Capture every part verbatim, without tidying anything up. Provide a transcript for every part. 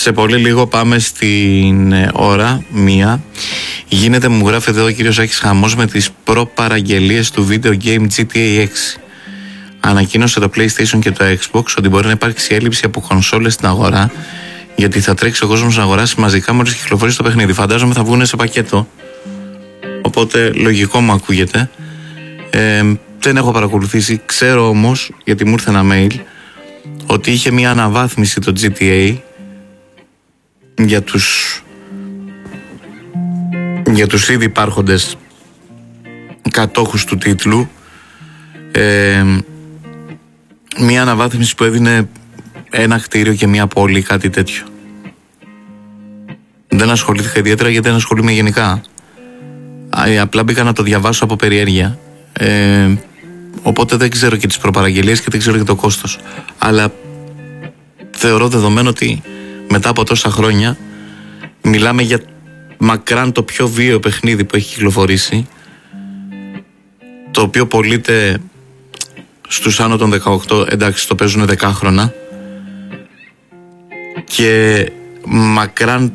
Σε πολύ λίγο πάμε στην ώρα μία. Γίνεται, μου γράφει εδώ ο κύριος Άκης, χαμός με τις προπαραγγελίες του video game τζι τι έι έξι. Ανακοίνωσε το PlayStation και το Xbox ότι μπορεί να υπάρξει έλλειψη από κονσόλες στην αγορά, γιατί θα τρέξει ο κόσμος να αγοράσει μαζικά μόλις κυκλοφορήσει το παιχνίδι. Φαντάζομαι θα βγουν σε πακέτο. Οπότε λογικό μου ακούγεται. Ε, δεν έχω παρακολουθήσει. Ξέρω όμως, γιατί μου ήρθε ένα mail, ότι είχε μια αναβάθμιση το τζι τι έι για τους για τους ήδη υπάρχοντες κατόχους του τίτλου. Ε, μια αναβάθμιση που έδινε ένα κτίριο και μια πόλη, κάτι τέτοιο. Δεν ασχολήθηκα ιδιαίτερα γιατί δεν ασχολούμαι γενικά. Απλά μπήκα να το διαβάσω από περιέργεια. Ε, οπότε δεν ξέρω και τις προπαραγγελίες και δεν ξέρω και το κόστος. Αλλά θεωρώ δεδομένο ότι μετά από τόσα χρόνια μιλάμε για μακράν το πιο βίαιο παιχνίδι που έχει κυκλοφορήσει, το οποίο πωλείται στους άνω των δεκαοκτώ, εντάξει το παίζουν δεκάχρονα, και μακράν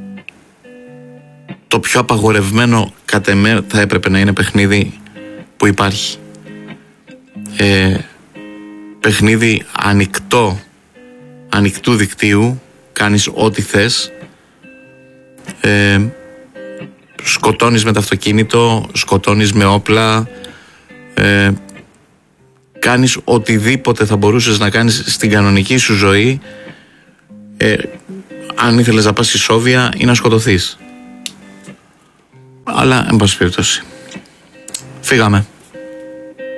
το πιο απαγορευμένο κατ' εμέ θα έπρεπε να είναι παιχνίδι που υπάρχει. Ε, παιχνίδι ανοιχτό, ανοιχτού δικτύου, κάνεις ό,τι θες, ε, σκοτώνεις με το αυτοκίνητο, σκοτώνεις με όπλα, ε, κάνεις οτιδήποτε θα μπορούσες να κάνεις στην κανονική σου ζωή, ε, αν ήθελες να πας στη Σόβια ή να σκοτωθείς. Αλλά εν πάση περιπτώσει, φύγαμε.